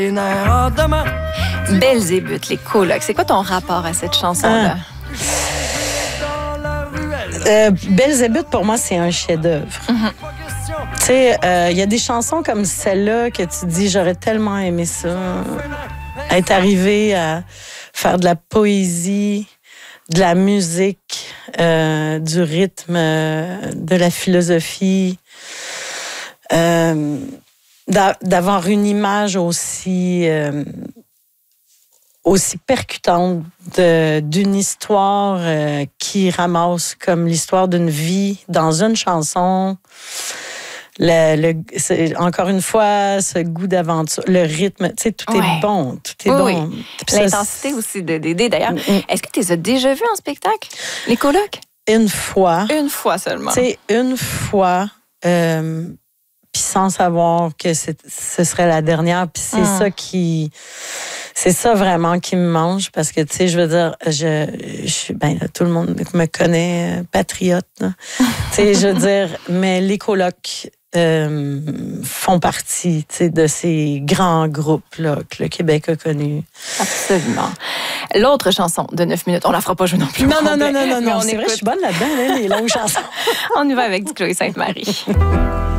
Belzébuth, les colocs. C'est quoi ton rapport à cette chanson-là? Belzébuth, pour moi, c'est un chef-d'œuvre. Tu sais, il y a des chansons comme celle-là que tu dis, j'aurais tellement aimé ça. Être arrivé à faire de la poésie, de la musique, du rythme, de la philosophie, d'avoir une image aussi percutante d'une histoire qui ramasse comme l'histoire d'une vie dans une chanson. Encore une fois, ce goût d'aventure, le rythme, tu sais, tout est bon. Tout est bon. Oui. L'intensité aussi de Dédé, d'ailleurs. Est-ce que tu les as déjà vus en spectacle, les colocs? Une fois. Une fois seulement. Tu sais, une fois, puis sans savoir que ce serait la dernière. Puis c'est ça vraiment qui me mange, parce que, tu sais, je veux dire, tout le monde me connaît, patriote. Tu sais, je veux dire, mais les colocs font partie, tu sais, de ces grands groupes-là que le Québec a connus. Absolument. L'autre chanson de 9 minutes, on la fera pas jouer non plus. Non. C'est vrai, je suis bonne là-dedans, les longues chansons. On y va avec du Chloé Sainte-Marie.